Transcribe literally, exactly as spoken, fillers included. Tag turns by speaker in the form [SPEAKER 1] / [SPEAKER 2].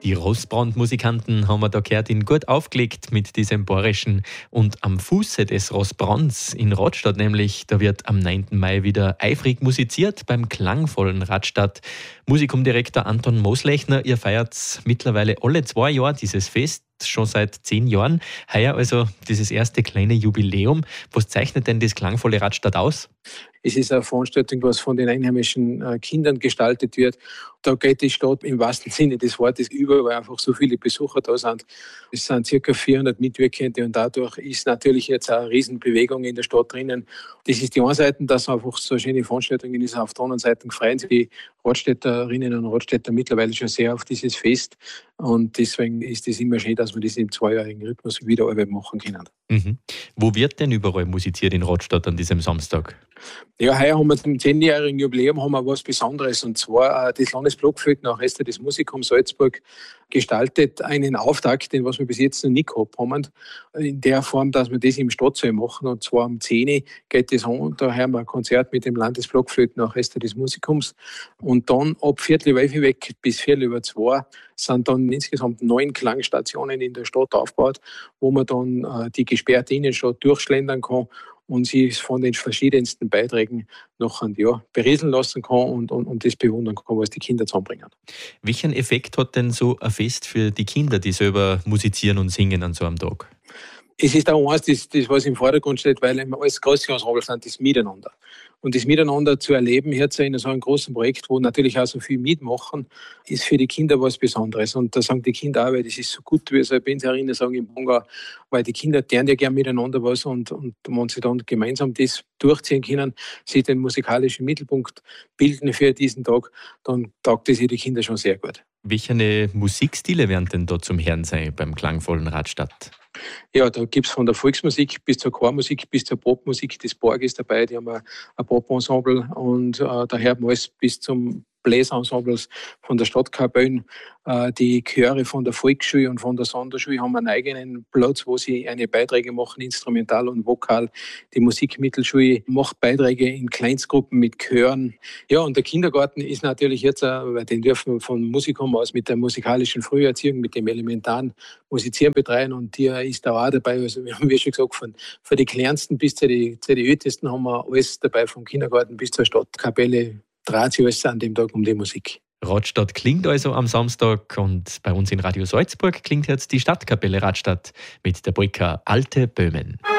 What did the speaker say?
[SPEAKER 1] Die Rossbrand-Musikanten haben wir da gehört, ihn gut aufgelegt mit diesem Bayerischen. Und am Fuße des Rossbrands in Radstadt nämlich, da wird am neunten Mai wieder eifrig musiziert beim klangvollen Radstadt. Musikumdirektor Anton Moslechner, ihr feiert mittlerweile alle zwei Jahre dieses Fest, schon seit zehn Jahren. Heuer also dieses erste kleine Jubiläum. Was zeichnet denn das klangvolle Radstadt aus?
[SPEAKER 2] Es ist eine Veranstaltung, was von den einheimischen Kindern gestaltet wird. Da geht die Stadt im wahrsten Sinne des Wortes über, weil einfach so viele Besucher da sind. Es sind ca. vierhundert Mitwirkende und dadurch ist natürlich jetzt eine Riesenbewegung in der Stadt drinnen. Das ist die eine Seite, dass einfach so eine schöne Veranstaltung ist. Auf der anderen Seite freuen sich die Radstädterinnen und Radstädter mittlerweile schon sehr auf dieses Fest. Und deswegen ist es immer schön, dass wir das im zweijährigen Rhythmus wieder Arbeit machen können.
[SPEAKER 1] Mhm. Wo wird denn überall musiziert in Radstadt an diesem Samstag?
[SPEAKER 2] Ja, heuer haben wir zum zehnjährigen Jubiläum haben wir was Besonderes, und zwar das Landesblockflöten Orchester des Musikums Salzburg gestaltet einen Auftakt, den was wir bis jetzt noch nicht gehabt haben, in der Form, dass wir das im Stadtsaal machen, und zwar um zehn Uhr geht das an, und da haben wir ein Konzert mit dem Landesblockflöten Orchester des Musikums, und dann ab Viertel über elf weg bis Viertel über zwei sind dann insgesamt neun Klangstationen in der Stadt aufgebaut, wo man dann äh, die gesperrte Innenstadt durchschlendern kann und sie von den verschiedensten Beiträgen noch ein Jahr berieseln lassen kann und, und, und das bewundern kann, was die Kinder zusammenbringen.
[SPEAKER 1] Welchen Effekt hat denn so ein Fest für die Kinder, die selber musizieren und singen an so einem Tag?
[SPEAKER 2] Es ist auch eins, das, das was im Vordergrund steht, weil alles große Ensemble sind, das Miteinander. Und das Miteinander zu erleben, jetzt in so einem großen Projekt, wo natürlich auch so viel mitmachen, ist für die Kinder was Besonderes. Und da sagen die Kinder auch, weil das ist so gut, wie so Benzerinnen sagen im Bongau, weil die Kinder lernen ja gerne miteinander was, und, und wenn sie dann gemeinsam das durchziehen können, sie den musikalischen Mittelpunkt bilden für diesen Tag, dann taugt das die Kinder schon sehr gut.
[SPEAKER 1] Welche Musikstile werden denn da zum Hören sein beim klangvollen Radstadt?
[SPEAKER 2] Ja, da gibt es von der Volksmusik bis zur Chormusik, bis zur Popmusik. Das Borg ist dabei, die haben ein, ein Pop-Ensemble, und äh, da hört man alles bis zum Bläsensembles von der Stadtkapelle. Äh, die Chöre von der Volksschule und von der Sonderschule haben einen eigenen Platz, wo sie eine Beiträge machen, instrumental und vokal. Die Musikmittelschule macht Beiträge in Kleinstgruppen mit Chören. Ja, und der Kindergarten ist natürlich jetzt, äh, weil den dürfen wir von Musikum aus mit der musikalischen Früherziehung, mit dem elementaren Musizieren betreiben, und die ist da auch dabei. Also wir haben, wie schon gesagt, von, von den Kleinsten bis zu den, zu den Ältesten haben wir alles dabei, vom Kindergarten bis zur Stadtkapelle. Dreht sich alles an dem Tag um die Musik.
[SPEAKER 1] Radstadt klingt also am Samstag, und bei uns in Radio Salzburg klingt jetzt die Stadtkapelle Radstadt mit der Polka Alte Böhmen.